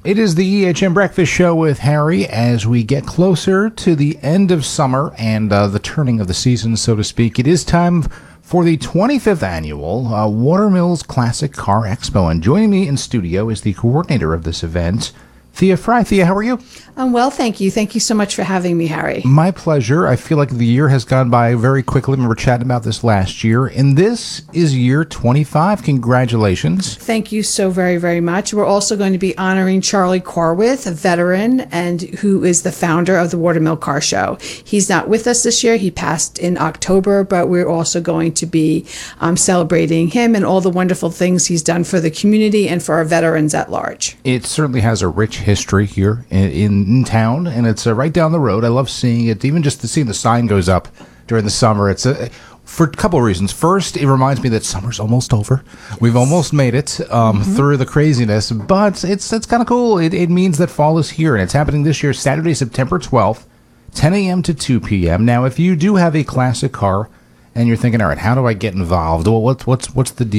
It is the EHM Breakfast Show with Harry as we get closer to the end of summer and the turning of the season, so to speak. It is time for the 25th annual Watermills Classic Car Expo. And joining me in studio is the coordinator of this event, Thea Fry. Thea, how are you? I'm well, thank you. Thank you so much for having me, Harry. My pleasure. I feel like the year has gone by very quickly. We were chatting about this last year, and this is year 25. Congratulations. Thank you so very, very much. We're also going to be honoring Charlie Corwith, a veteran and who is the founder of the Watermill Car Show. He's not with us this year. He passed in October, but we're also going to be celebrating him and all the wonderful things he's done for the community and for our veterans at large. It certainly has a rich history here in town, and it's right down the road. I love seeing it, even just to see the sign goes up during the summer. It's for a couple of reasons. First, it reminds me that summer's almost over. We've almost made it through the craziness, but it's kind of cool. It means that fall is here, and it's happening this year, Saturday, September 12th, 10 a.m. to 2 p.m. Now, if you do have a classic car and you're thinking, all right, how do I get involved? Well, what's the deal?